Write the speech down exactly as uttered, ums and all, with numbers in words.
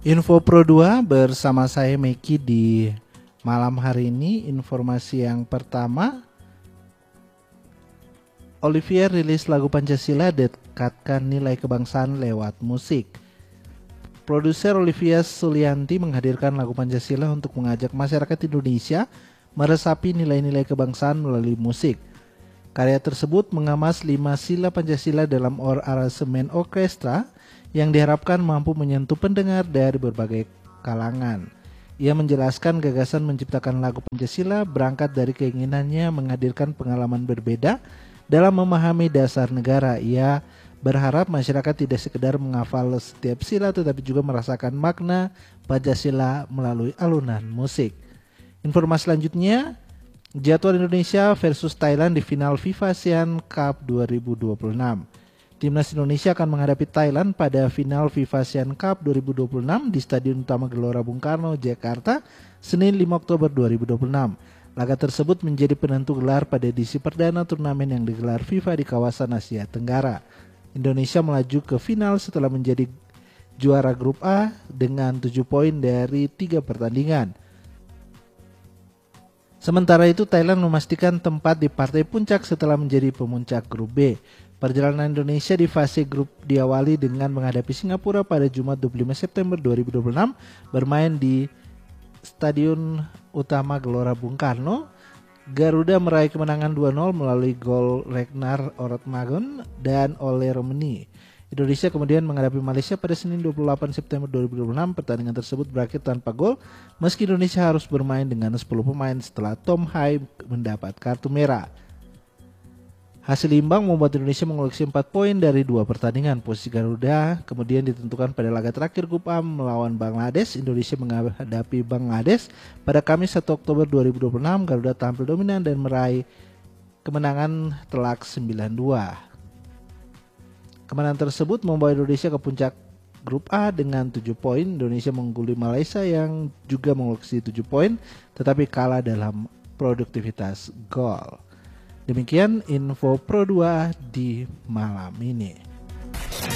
Info Pro dua bersama saya Meki di malam hari ini. Informasi yang pertama, Olivier rilis lagu Pancasila dekatkan nilai kebangsaan lewat musik. Produser Olivia Sulianti menghadirkan lagu Pancasila untuk mengajak masyarakat Indonesia meresapi nilai-nilai kebangsaan melalui musik. Karya tersebut mengemas lima sila Pancasila dalam aransemen orkestra yang diharapkan mampu menyentuh pendengar dari berbagai kalangan. Ia menjelaskan gagasan menciptakan lagu Pancasila berangkat dari keinginannya menghadirkan pengalaman berbeda dalam memahami dasar negara. Ia berharap masyarakat tidak sekedar menghafal setiap sila tetapi juga merasakan makna Pancasila melalui alunan musik. Informasi selanjutnya, jadwal Indonesia versus Thailand di final FIFA ASEAN Cup dua ribu dua puluh enam. Timnas Indonesia akan menghadapi Thailand pada final FIFA ASEAN Cup dua ribu dua puluh enam di Stadion Utama Gelora Bung Karno, Jakarta, Senin lima Oktober dua ribu dua puluh enam. Laga tersebut menjadi penentu gelar pada edisi perdana turnamen yang digelar FIFA di kawasan Asia Tenggara. Indonesia melaju ke final setelah menjadi juara grup A dengan tujuh poin dari tiga pertandingan. Sementara itu Thailand memastikan tempat di partai puncak setelah menjadi pemuncak grup B. Perjalanan Indonesia di fase grup diawali dengan menghadapi Singapura pada Jumat dua puluh lima September dua ribu dua puluh enam bermain di Stadion Utama Gelora Bung Karno. Garuda meraih kemenangan dua nol melalui gol Ragnar Ortmagun dan Ole Romeni. Indonesia kemudian menghadapi Malaysia pada Senin dua puluh delapan September dua ribu dua puluh enam. Pertandingan tersebut berakhir tanpa gol meski Indonesia harus bermain dengan sepuluh pemain setelah Tom Hai mendapat kartu merah. Hasil imbang membuat Indonesia mengoleksi empat poin dari dua pertandingan. Posisi Garuda kemudian ditentukan pada laga terakhir grup A melawan Bangladesh. Indonesia menghadapi Bangladesh pada Kamis satu Oktober dua ribu dua puluh enam. Garuda tampil dominan dan meraih kemenangan telak sembilan dua. Kemenangan tersebut membawa Indonesia ke puncak grup A dengan tujuh poin. Indonesia mengungguli Malaysia yang juga mengoleksi tujuh poin tetapi kalah dalam produktivitas gol. Demikian info Pro dua di malam ini.